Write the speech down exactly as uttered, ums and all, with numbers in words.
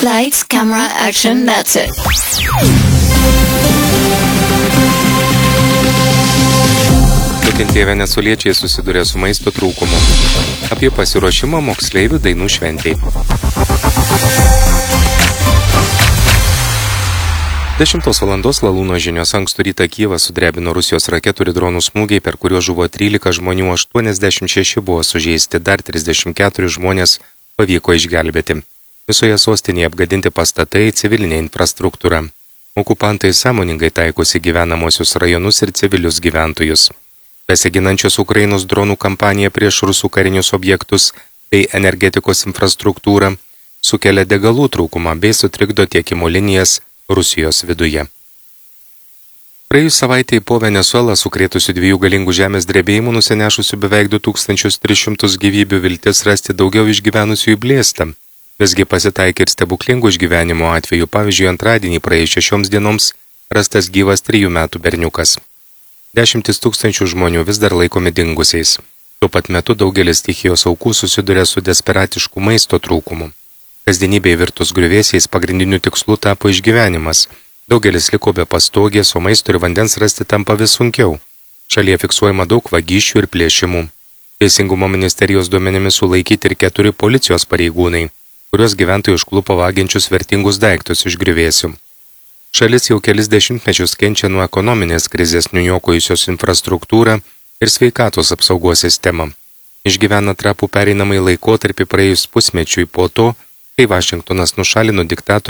Lights, camera, action, that's it. Nukentėję venesueliečiai susiduria su maisto trūkumu. Apie pasiruošimą moksleivių dainų šventei. dešimtos valandos Lalūno žinios ankstų rytą Kijevą sudrebino Rusijos raketų ir dronų smūgiai, per kuriuos žuvo trylika žmonių, aštuoniasdešimt šeši buvo sužeisti, dar trisdešimt keturi žmonės pavyko išgelbėti. Visoje sostinėje apgadinti pastatai, civilinė infrastruktūra. Okupantai sąmoningai taikosi gyvenamosius rajonus ir civilius gyventojus. Besiginančios Ukrainos dronų kampanija prieš rusų karinius objektus bei energetikos infrastruktūrą sukelia degalų trūkumą bei sutrikdo tiekimo linijas Rusijos viduje. Praėjus savaitei po Venesuelą sukrėtusių dviejų galingų žemės drebėjimų nusinešusių beveik du tūkstančius tris šimtus gyvybių viltis rasti daugiau išgyvenusių įblėsta. Visgi pasitaikė ir stebuklingų išgyvenimo atveju, pavyzdžiui, antradienį praėjus šešioms dienoms rastas gyvas trijų metų berniukas. Dešimtis tūkstančių žmonių vis dar laikomi dingusiais. Tuo pat metu daugelis stichijos aukų susiduria su desperatišku maisto trūkumu. Kasdienybėje virtus griuvėsiais pagrindiniu tikslu tapo išgyvenimas. Daugelis liko be pastogės, o maisto ir vandens rasti tampa vis sunkiau. Šalyje fiksuojama daug vagysčių ir plėšimų. Teisingumo ministerijos duomenimis sulaikyti ir keturi policijos pareigūnai, kuriuos gyventojai užklupo vagiančius vertingus daiktus iš griuvėsių. Šalis jau kelis dešimtmečius kenčia nuo ekonominės krizės nuniokojusios infrastruktūrą ir sveikatos apsaugos sistemą. Išgyvena trapų pereinamąjį laikotarpį praėjus pusmečiui po to, kai Vašingtonas nušalino diktatorių